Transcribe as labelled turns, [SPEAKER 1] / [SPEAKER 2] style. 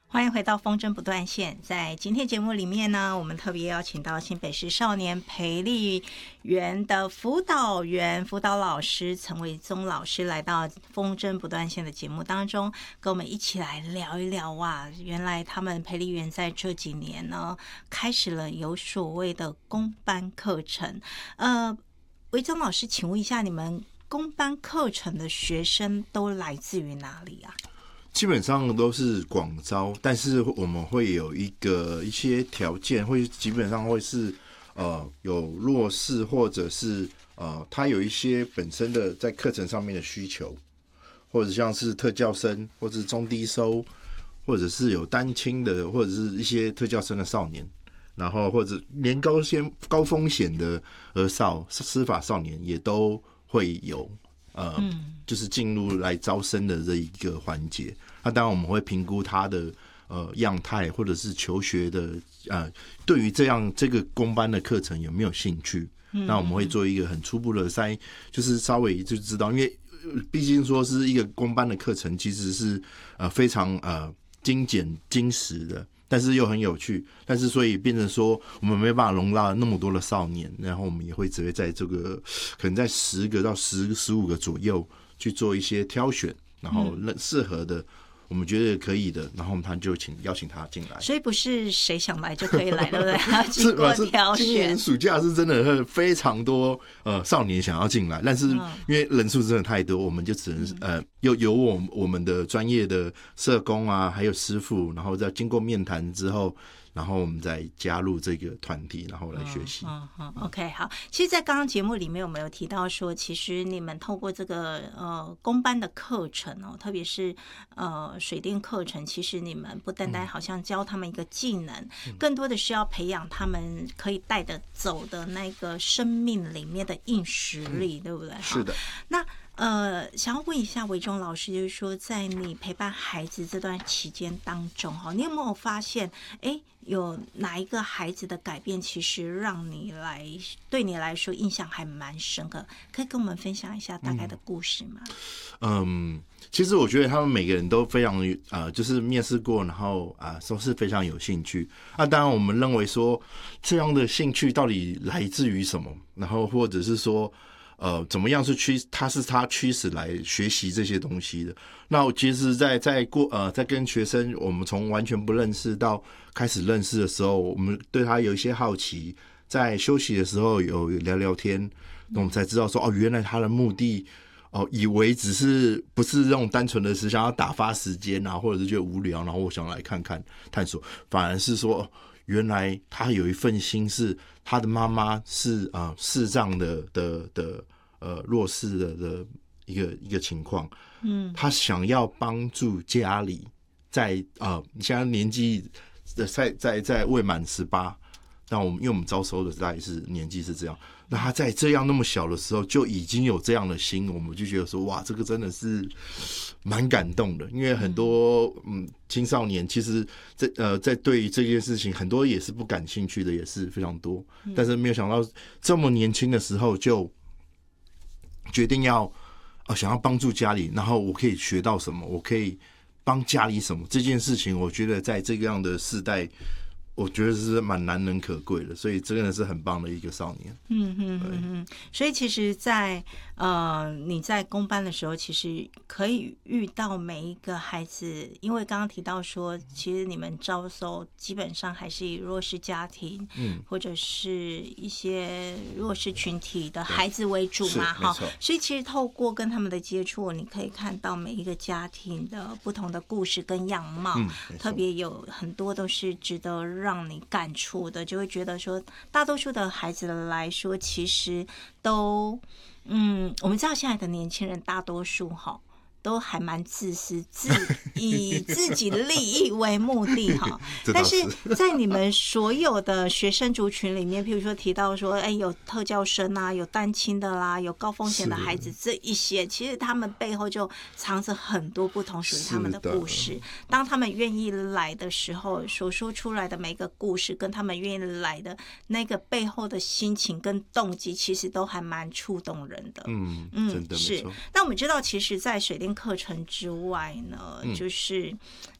[SPEAKER 1] 欢迎回到风筝不断线。在今天节目里面呢，我们特别邀请到新北市少年培力园的辅导员、辅导老师陈维宗老师来到风筝不断线的节目当中，跟我们一起来聊一聊哇，原来他们培力园在这几年呢，开始了有所谓的公班课程。维宗老师，请问一下，你们公班课程的学生都来自于哪里啊？
[SPEAKER 2] 基本上都是广招，但是我们会有一些条件，会基本上会是有弱势，或者是他有一些本身的在课程上面的需求，或者像是特教生，或者是中低收，或者是有单亲的，或者是一些特教生的少年，然后或者连高风险的儿少、司法少年也都会有。就是进入来招生的这一个环节，那当然我们会评估他的样态，或者是求学的对于这个公班的课程有没有兴趣？那我们会做一个很初步的就是稍微就知道，因为毕竟说是一个公班的课程，其实是非常精简精实的。但是又很有趣，但是所以变成说我们没办法容纳那么多的少年，然后我们也会只会在这个可能在10个到15个左右去做一些挑选，然后适合的我们觉得可以的，然后我们就邀请他进来。
[SPEAKER 1] 所以不是谁想来就可以来，对不对？要经过挑选。
[SPEAKER 2] 今年暑假是真的非常多少年想要进来，但是因为人数真的太多，我们就只能由我们的专业的社工啊，还有师傅，然后再经过面谈之后，然后我们再加入这个团体，然后来学习。
[SPEAKER 1] OK， 好。其实，在刚刚节目里面，我们有提到说，其实你们透过这个公班的课程哦，特别是水电课程，其实你们不单单好像教他们一个技能，更多的是要培养他们可以带得走的那个生命里面的硬实力，对不对？
[SPEAKER 2] 是的。
[SPEAKER 1] 那想要问一下维宗老师，就是说，在你陪伴孩子这段期间当中，你有没有发现，有哪一个孩子的改变，其实让你对你来说印象还蛮深刻？可以跟我们分享一下大概的故事吗？
[SPEAKER 2] 其实我觉得他们每个人都非常就是面试过，然后都是非常有兴趣。当然我们认为说这样的兴趣到底来自于什么，然后或者是说怎么样是他驱使来学习这些东西的。那我其实在跟学生，我们从完全不认识到开始认识的时候，我们对他有一些好奇，在休息的时候有聊聊天，那我们才知道说原来他的目的以为不是这种单纯的是想要打发时间啊，或者是觉得无聊，然后我想来看看探索，反而是说原来他有一份心，是他的妈妈是视障的弱势的一个情况，他想要帮助家里在现在年纪在未满18，那因为我们招收的大概是年纪是这样，那他在这样那么小的时候就已经有这样的心，我们就觉得说哇，这个真的是蛮感动的。因为很多青少年其实在对于这件事情很多也是不感兴趣的，也是非常多，但是没有想到这么年轻的时候就决定想要帮助家里，然后我可以学到什么，我可以帮家里什么，这件事情我觉得在这个样的世代，我觉得是蛮难能可贵的，所以真的是很棒的一个少年。
[SPEAKER 1] 所以其实你在公班的时候，其实可以遇到每一个孩子，因为刚刚提到说，其实你们招收基本上还是以弱势家庭，或者是一些弱势群体的孩子为主嘛，所以其实透过跟他们的接触，你可以看到每一个家庭的不同的故事跟样貌，特别有很多都是值得让你感触的，就会觉得说，大多数的孩子来说，其实都我们知道现在的年轻人大多数都还蛮自私，以自己利益为目的哈。但是在你们所有的学生族群里面，譬如说提到说，有特教生啊，有单亲的啦，有高风险的孩子，这一些其实他们背后就藏着很多不同属于他们的故事。当他们愿意来的时候，所说出来的每个故事，跟他们愿意来的那个背后的心情跟动机，其实都还蛮触动人的。
[SPEAKER 2] 真的
[SPEAKER 1] 是。那我们知道，其实，在水电课程之外呢，就是